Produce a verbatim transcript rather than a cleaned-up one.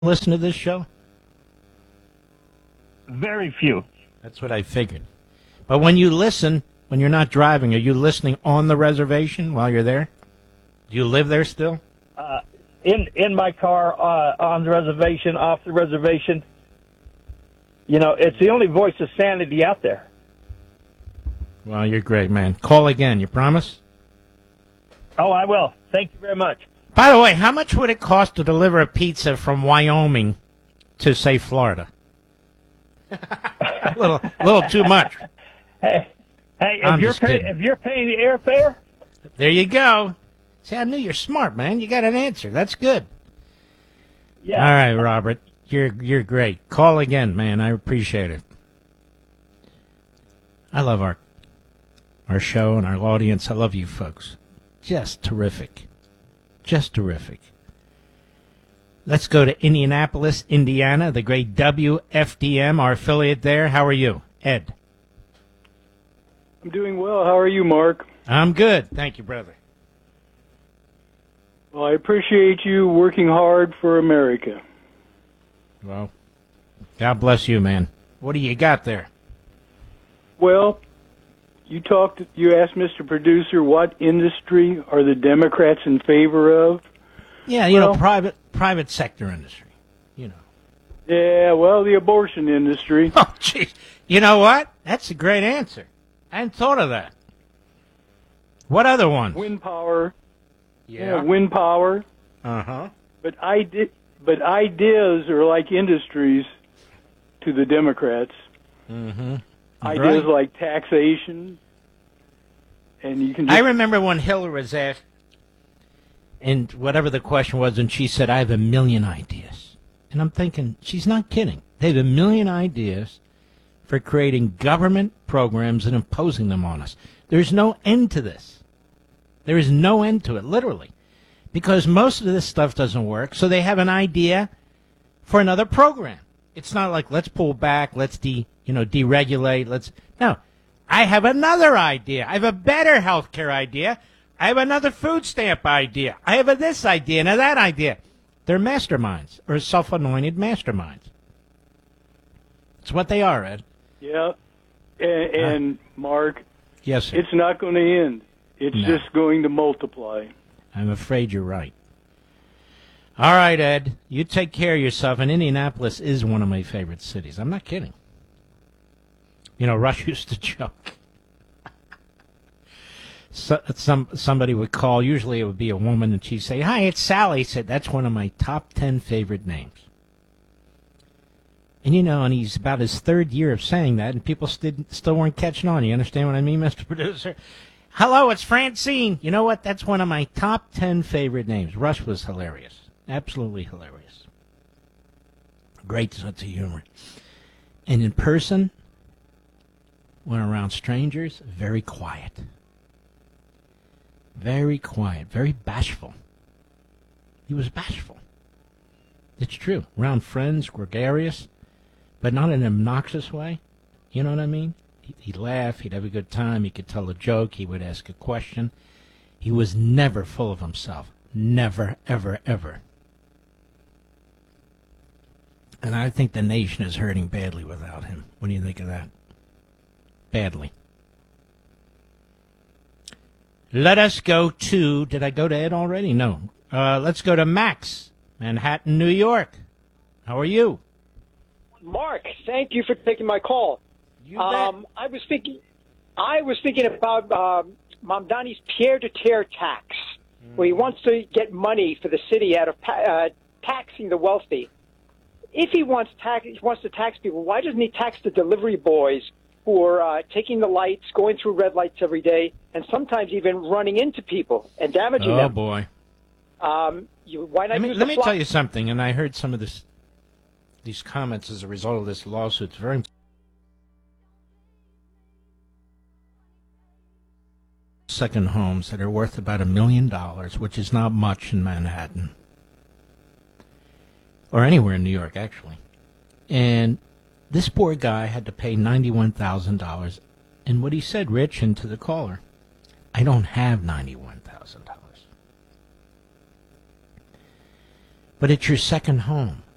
listen to this show? Very few. That's what I figured. But when you listen, when you're not driving, are you listening on the reservation while you're there? Do you live there still? Uh, in in my car, uh, on the reservation, off the reservation. You know, it's the only voice of sanity out there. Well, you're great, man. Call again, you promise? Oh, I will. Thank you very much. By the way, how much would it cost to deliver a pizza from Wyoming to, say, Florida? a little, a little too much. Hey, hey, if I'm you're just pay, kidding. if you're paying the airfare, There you go. See, I knew you're smart, man. You got an answer. That's good. yeah. All right, Robert. You're you're great. Call again, man. I appreciate it. I love our our show and our audience. I love you folks. Just terrific. Just terrific. Let's go to Indianapolis, Indiana, the great W F D M, our affiliate there. How are you, Ed? I'm doing well. How are you, Mark? I'm good. Thank you, brother. Well, I appreciate you working hard for America. Well, God bless you, man. What do you got there? Well, you talked. You asked Mister Producer what industry are the Democrats in favor of? Yeah, you Well- know, private private sector industry. You know. Yeah, well, the abortion industry. Oh, jeez. You know what? That's a great answer. I hadn't thought of that. What other ones? Wind power. Yeah, wind power. Uh-huh. But ide- but ideas are like industries to the Democrats. Mm-hmm. Ideas Right. like taxation, and you can just I remember when Hillary was asked, and whatever the question was, and she said, I have a million ideas. And I'm thinking, she's not kidding. They have a million ideas for creating government programs and imposing them on us. There's no end to this. There is no end to it, literally. Because most of this stuff doesn't work, so they have an idea for another program. It's not like, let's pull back, let's de, you know, deregulate, let's... No, I have another idea. I have a better health care idea. I have another food stamp idea. I have a this idea and a that idea. They're masterminds, or self-anointed masterminds. It's what they are, Ed. yeah. And, and Mark, Yes, sir. it's not going to end. It's No. just going to multiply. I'm afraid you're right. All right, Ed, you take care of yourself. And Indianapolis is one of my favorite cities. I'm not kidding. You know, Rush used to joke. So, some somebody would call. Usually it would be a woman, and she'd say, "Hi, it's Sally." He said, "That's one of my top ten favorite names." And you know, and he's about his third year of saying that, and people still still weren't catching on. You understand what I mean, Mister Producer? Hello, it's Francine. You know what? That's one of my top ten favorite names. Rush was hilarious. Absolutely hilarious. Great sense of humor. And in person, when around strangers, very quiet. Very quiet. Very bashful. He was bashful. It's true. Around friends, gregarious, but not in an obnoxious way. You know what I mean? He'd laugh, he'd have a good time, he could tell a joke, he would ask a question. He was never full of himself. Never, ever, ever. And I think the nation is hurting badly without him. What do you think of that? Badly. Let us go to, did I go to Ed already? No. Uh, let's go to Max, Manhattan, New York. How are you? Mark, thank you for taking my call. You bet. Um, I was thinking, I was thinking about um, Mamdani's pied-à-terre tax, Mm. where he wants to get money for the city out of pa- uh, taxing the wealthy. If he wants tax, he wants to tax people, why doesn't he tax the delivery boys who are uh, taking the lights, going through red lights every day, and sometimes even running into people and damaging Oh, them? boy. Um, you, why not Let me, use let the me fly- tell you something, and I heard some of this, these comments as a result of this lawsuit. It's very second homes that are worth about a million dollars, which is not much in Manhattan. Or anywhere in New York, actually. And this poor guy had to pay ninety-one thousand dollars. And what he said, Rich, and to the caller, I don't have ninety-one thousand dollars. But it's your second home.